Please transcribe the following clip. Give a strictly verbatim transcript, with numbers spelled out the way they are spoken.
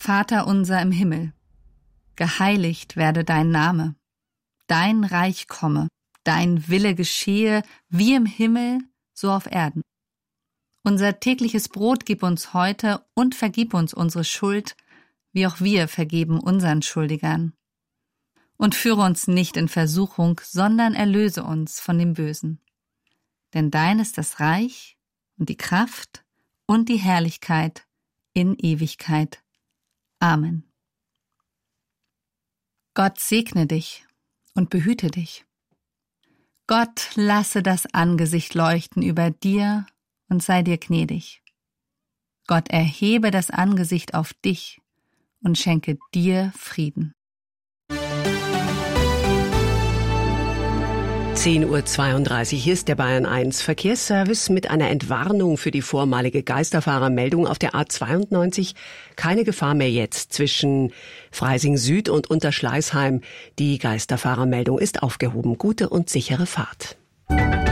Vater unser im Himmel, geheiligt werde dein Name, dein Reich komme, dein Wille geschehe, wie im Himmel, so auf Erden. Unser tägliches Brot gib uns heute und vergib uns unsere Schuld, wie auch wir vergeben unseren Schuldigern. Und führe uns nicht in Versuchung, sondern erlöse uns von dem Bösen. Denn dein ist das Reich und die Kraft und die Herrlichkeit in Ewigkeit. Amen. Gott segne dich und behüte dich. Gott lasse das Angesicht leuchten über dir und sei dir gnädig. Gott erhebe das Angesicht auf dich und schenke dir Frieden. zehn Uhr zweiunddreißig, hier ist der Bayern eins Verkehrsservice mit einer Entwarnung für die vormalige Geisterfahrermeldung auf der A zweiundneunzig. Keine Gefahr mehr jetzt zwischen Freising Süd und Unterschleißheim. Die Geisterfahrermeldung ist aufgehoben. Gute und sichere Fahrt.